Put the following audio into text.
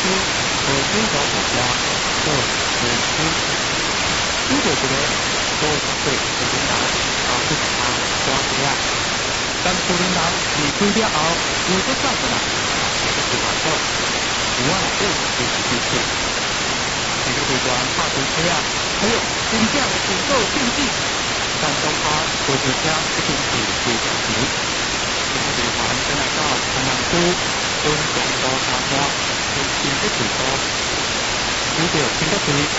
和水果国家做推出，遇到一个50岁的领导，去给他抓起来，但是领导离开了后，又再转过来，就是话说，我这就是一切。这个对端怕堵车啊，还有真正的足够经济，但中华火车车一定是非常急。这个对端跟来到台南区跟广州大家。新的地方，呢度新得地。